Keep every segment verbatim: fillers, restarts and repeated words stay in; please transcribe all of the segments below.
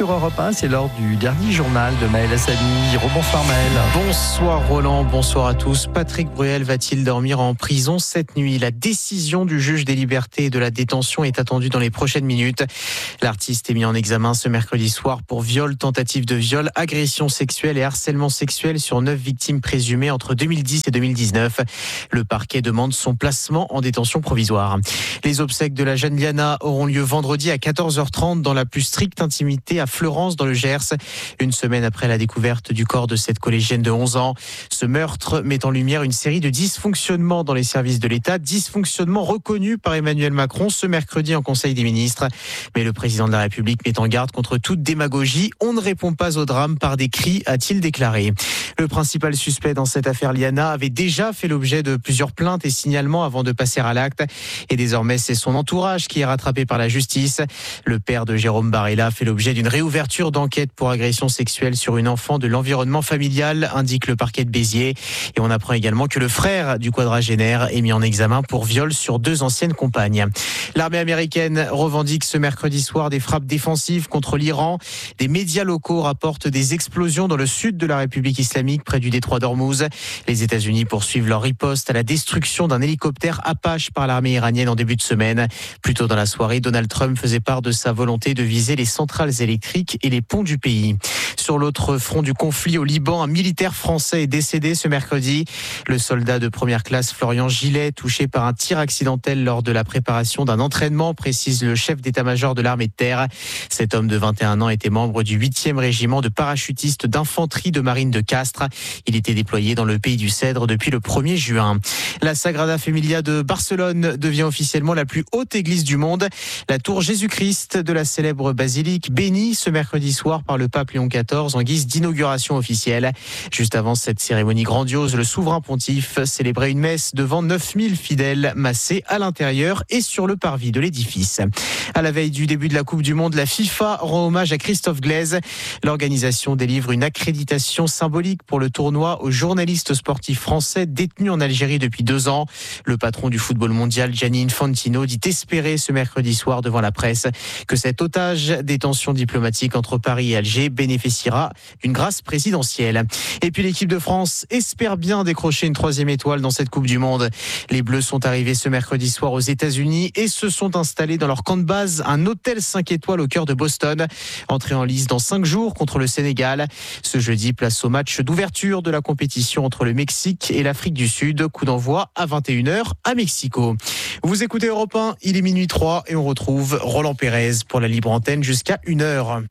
sur Europe un, c'est l'heure du dernier journal de Maël Hassani. Rebonsoir Maël. Bonsoir Roland, bonsoir à tous. Patrick Bruel va-t-il dormir en prison cette nuit? La décision du juge des libertés et de la détention est attendue dans les prochaines minutes. L'artiste est mis en examen ce mercredi soir pour viol, tentative de viol, agression sexuelle et harcèlement sexuel sur neuf victimes présumées entre deux mille dix et deux mille dix-neuf. Le parquet demande son placement en détention provisoire. Les obsèques de la jeune Liana auront lieu vendredi à quatorze heures trente dans la plus stricte intimité à Fleurance dans le Gers. Une semaine après la découverte du corps de cette collégienne de onze ans. Ce meurtre met en lumière une série de dysfonctionnements dans les services de l'État, dysfonctionnements reconnus par Emmanuel Macron ce mercredi en Conseil des ministres. Mais le président de la République met en garde contre toute démagogie. On ne répond pas au drame par des cris, a-t-il déclaré. Le principal suspect dans cette affaire Liana avait déjà fait l'objet de plusieurs plaintes et signalements avant de passer à l'acte. Et désormais, c'est son entourage qui est rattrapé par la justice. Le père de Jérôme Barella fait l'objet d'une réouverture d'enquête pour agression sexuelle sur une enfant de l'environnement familial, indique le parquet de Béziers. Et on apprend également que le frère du quadragénaire est mis en examen pour viol sur deux anciennes compagnes. L'armée américaine revendique ce mercredi soir des frappes défensives contre l'Iran. Des médias locaux rapportent des explosions dans le sud de la République islamique, près du détroit d'Ormuz. Les États-Unis poursuivent leur riposte à la destruction d'un hélicoptère Apache par l'armée iranienne en début de semaine. Plus tôt dans la soirée, Donald Trump faisait part de sa volonté de viser les centrales électriques et les ponts du pays. Sur l'autre front du conflit au Liban, un militaire français est décédé ce mercredi. Le soldat de première classe Florian Gillet, touché par un tir accidentel lors de la préparation d'un entraînement, précise le chef d'état-major de l'armée de terre. Cet homme de vingt et un ans était membre du huitième régiment de parachutistes d'infanterie de marine de Castres. Il était déployé dans le pays du Cèdre depuis le premier juin. La Sagrada Familia de Barcelone devient officiellement la plus haute église du monde. La tour Jésus-Christ de la célèbre basilique bénie ce mercredi soir par le pape Léon quatorze en guise d'inauguration officielle. Juste avant cette cérémonie grandiose, le souverain pontife célébrait une messe devant neuf mille fidèles massés à l'intérieur et sur le parvis de l'édifice. À la veille du début de la Coupe du Monde, la FIFA rend hommage à Christophe Glaise. L'organisation délivre une accréditation symbolique pour le tournoi aux journalistes sportifs français détenus en Algérie depuis deux ans. Le patron du football mondial, Gianni Infantino, dit espérer ce mercredi soir devant la presse que cet otage des tensions diplomatiques entre Paris et Alger bénéficiera d'une grâce présidentielle. Et puis l'équipe de France espère bien décrocher une troisième étoile dans cette Coupe du Monde. Les Bleus sont arrivés ce mercredi soir aux États-Unis et se sont installés dans leur camp de base, un hôtel cinq étoiles au cœur de Boston. Entrée en lice dans cinq jours contre le Sénégal. Ce jeudi, place au match d'ouverture de la compétition entre le Mexique et l'Afrique du Sud. Coup d'envoi à vingt et une heures à Mexico. Vous écoutez Europe un, il est minuit trois et on retrouve Roland Pérez pour la libre antenne jusqu'à une heure.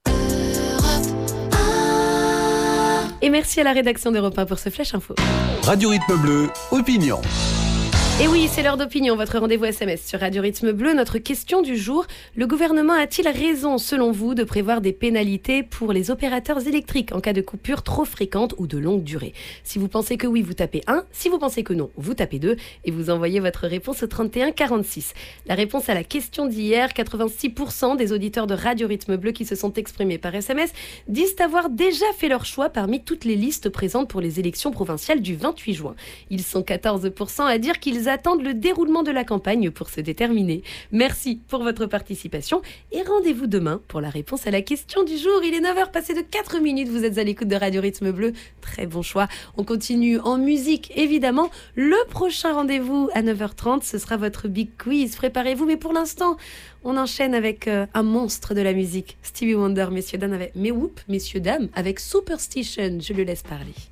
Et merci à la rédaction d'Europe un pour ce Flash Info. Radio Rythme Bleu, opinion. Et oui, c'est l'heure d'opinion, votre rendez-vous S M S sur Radio Rythme Bleu. Notre question du jour, le gouvernement a-t-il raison, selon vous, de prévoir des pénalités pour les opérateurs électriques en cas de coupure trop fréquente ou de longue durée? Si vous pensez que oui, vous tapez un. Si vous pensez que non, vous tapez deux. Et vous envoyez votre réponse au trente et un quarante-six. La réponse à la question d'hier, quatre-vingt-six pour cent des auditeurs de Radio Rythme Bleu qui se sont exprimés par S M S disent avoir déjà fait leur choix parmi toutes les listes présentes pour les élections provinciales du vingt-huit juin. Ils sont quatorze pour cent à dire qu'ils attendent le déroulement de la campagne pour se déterminer. Merci pour votre participation et rendez-vous demain pour la réponse à la question du jour. Il est neuf heures passé de quatre minutes, vous êtes à l'écoute de Radio Rythme Bleu. Très bon choix. On continue en musique, évidemment. Le prochain rendez-vous à neuf heures trente, ce sera votre Big Quiz. Préparez-vous, mais pour l'instant, on enchaîne avec euh, un monstre de la musique. Stevie Wonder, messieurs dames, avec... Mais whoop, messieurs dames, avec Superstition. Je le laisse parler.